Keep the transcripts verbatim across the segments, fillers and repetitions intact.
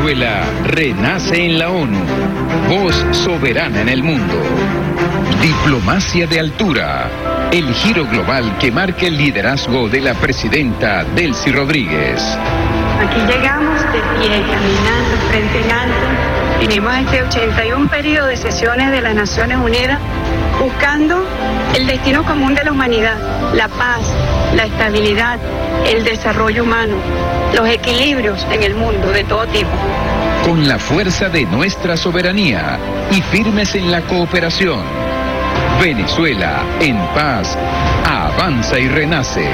Venezuela renace en la ONU, voz soberana en el mundo. Diplomacia de altura, el giro global que marca el liderazgo de la presidenta Delcy Rodríguez. Aquí llegamos de pie, caminando, frente en alto. Tenemos este ochenta y uno periodo de sesiones de las Naciones Unidas buscando el destino común de la humanidad, la paz, la estabilidad, el desarrollo humano, los equilibrios en el mundo de todo tipo. Con la fuerza de nuestra soberanía y firmes en la cooperación, Venezuela en paz avanza y renace.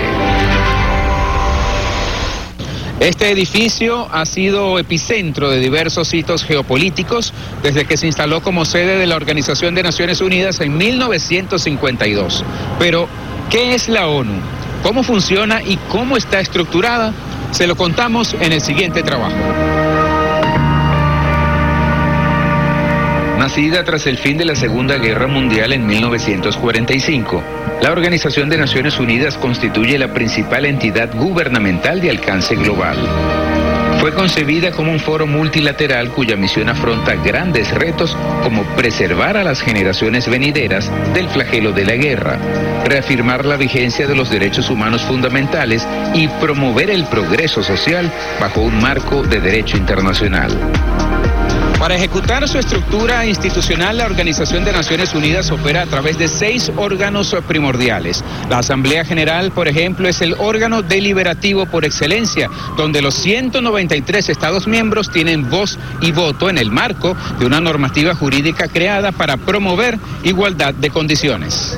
Este edificio ha sido epicentro de diversos hitos geopolíticos desde que se instaló como sede de la Organización de Naciones Unidas en mil novecientos cincuenta y dos. Pero, ¿qué es la ONU? ¿Cómo funciona y cómo está estructurada? Se lo contamos en el siguiente trabajo. Nacida tras el fin de la Segunda Guerra Mundial en mil novecientos cuarenta y cinco, la Organización de Naciones Unidas constituye la principal entidad gubernamental de alcance global. Fue concebida como un foro multilateral cuya misión afronta grandes retos como preservar a las generaciones venideras del flagelo de la guerra, reafirmar la vigencia de los derechos humanos fundamentales y promover el progreso social bajo un marco de derecho internacional. Para ejecutar su estructura institucional, la Organización de Naciones Unidas opera a través de seis órganos primordiales. La Asamblea General, por ejemplo, es el órgano deliberativo por excelencia, donde los ciento noventa y tres Estados miembros tienen voz y voto en el marco de una normativa jurídica creada para promover igualdad de condiciones.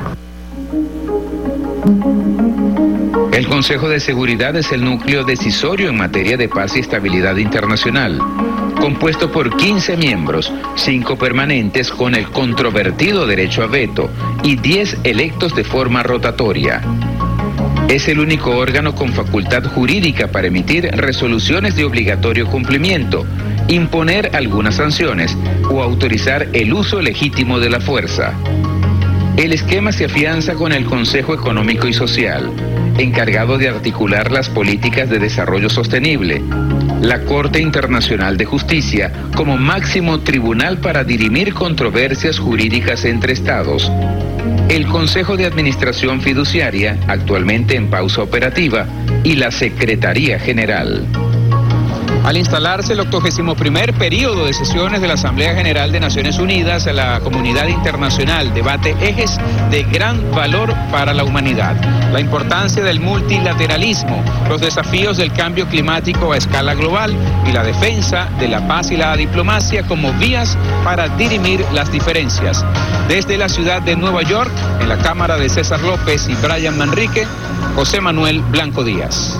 El Consejo de Seguridad es el núcleo decisorio en materia de paz y estabilidad internacional, compuesto por quince miembros, cinco permanentes con el controvertido derecho a veto y diez electos de forma rotatoria. Es el único órgano con facultad jurídica para emitir resoluciones de obligatorio cumplimiento, imponer algunas sanciones o autorizar el uso legítimo de la fuerza. El esquema se afianza con el Consejo Económico y Social, encargado de articular las políticas de desarrollo sostenible, la Corte Internacional de Justicia como máximo tribunal para dirimir controversias jurídicas entre Estados, el Consejo de Administración Fiduciaria, actualmente en pausa operativa, y la Secretaría General. Al instalarse el octogésimo primer periodo de sesiones de la Asamblea General de Naciones Unidas, la comunidad internacional debate ejes de gran valor para la humanidad. La importancia del multilateralismo, los desafíos del cambio climático a escala global y la defensa de la paz y la diplomacia como vías para dirimir las diferencias. Desde la ciudad de Nueva York, en la cámara de César López y Brian Manrique, José Manuel Blanco Díaz.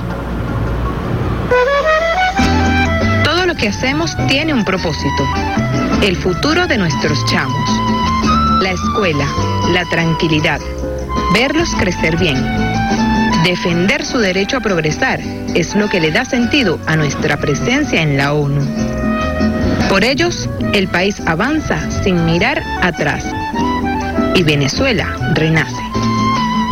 Todo lo que hacemos tiene un propósito, el futuro de nuestros chamos, la escuela, la tranquilidad, verlos crecer bien. Defender su derecho a progresar es lo que le da sentido a nuestra presencia en la ONU. Por ellos, el país avanza sin mirar atrás y Venezuela renace.